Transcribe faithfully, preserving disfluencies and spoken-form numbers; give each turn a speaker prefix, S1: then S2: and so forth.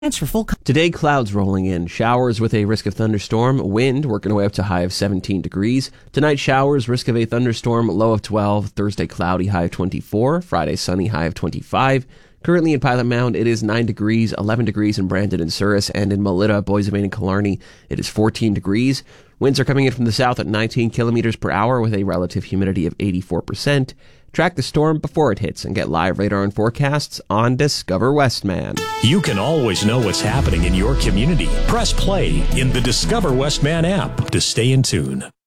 S1: Chance for full.
S2: Today, clouds rolling in. Showers with a risk of thunderstorm. Wind working away up to high of seventeen degrees. Tonight, showers, risk of a thunderstorm, low of twelve. Thursday, cloudy, high of twenty-four. Friday, sunny, high of twenty-five. Currently in Pilot Mound, it is nine degrees, eleven degrees in Brandon and Souris, and in Melita, Boissevain, and Killarney, it is fourteen degrees. Winds are coming in from the south at nineteen kilometers per hour with a relative humidity of eighty-four percent. Track the storm before it hits and get live radar and forecasts on Discover Westman.
S3: You can always know what's happening in your community. Press play in the Discover Westman app to stay in tune.